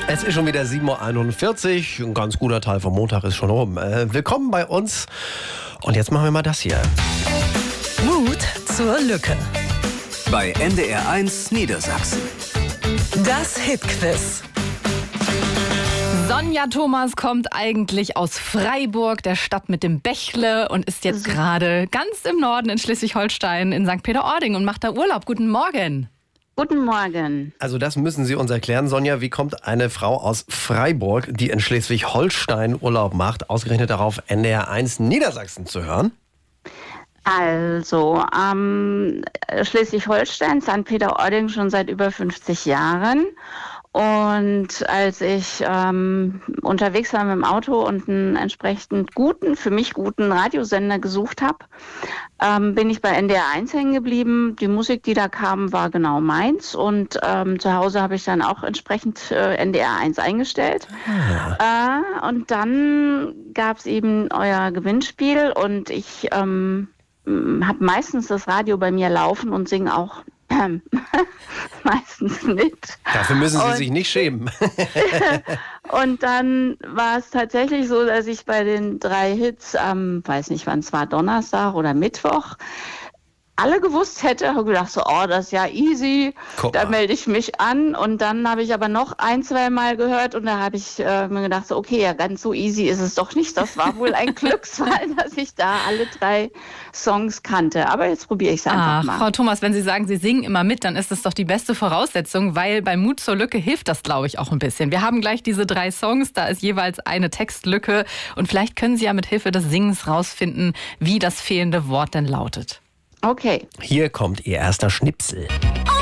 Es ist schon wieder 7.41 Uhr. Ein ganz guter Teil vom Montag ist schon rum. Willkommen bei uns. Und jetzt machen wir mal das hier. Mut zur Lücke. Bei NDR1 Niedersachsen. Das Hitquiz. Sonja Thomas kommt eigentlich aus Freiburg, der Stadt mit dem Bächle, und ist jetzt gerade ganz im Norden in Schleswig-Holstein in St. Peter-Ording und macht da Urlaub. Guten Morgen. Guten Morgen. Also das müssen Sie uns erklären, Sonja. Wie kommt eine Frau aus Freiburg, die in Schleswig-Holstein Urlaub macht, ausgerechnet darauf, NDR1 Niedersachsen zu hören? Also, Schleswig-Holstein, St. Peter-Ording schon seit über 50 Jahren. Und als ich unterwegs war mit dem Auto und einen entsprechend für mich guten Radiosender gesucht habe, bin ich bei NDR1 hängen geblieben. Die Musik, die da kam, war genau meins. Und zu Hause habe ich dann auch entsprechend NDR1 eingestellt. Und dann gab es eben euer Gewinnspiel und ich habe meistens das Radio bei mir laufen und singe auch meistens mit. Dafür müssen Sie sich nicht schämen. Und dann war es tatsächlich so, dass ich bei den 3 Hits weiß nicht wann es war, Donnerstag oder Mittwoch, alle gewusst hätte, habe gedacht so, das ist ja easy, da melde ich mich an. Und dann habe ich aber noch 1-2 Mal gehört und da habe ich mir gedacht so, okay, ja, ganz so easy ist es doch nicht. Das war wohl ein Glücksfall, dass ich da alle 3 Songs kannte. Aber jetzt probiere ich es einfach mal. Frau Thomas, wenn Sie sagen, Sie singen immer mit, dann ist das doch die beste Voraussetzung, weil bei Mut zur Lücke hilft das, glaube ich, auch ein bisschen. Wir haben gleich diese 3 Songs, da ist jeweils eine Textlücke und vielleicht können Sie ja mit Hilfe des Singens rausfinden, wie das fehlende Wort denn lautet. Okay. Hier kommt Ihr erster Schnipsel.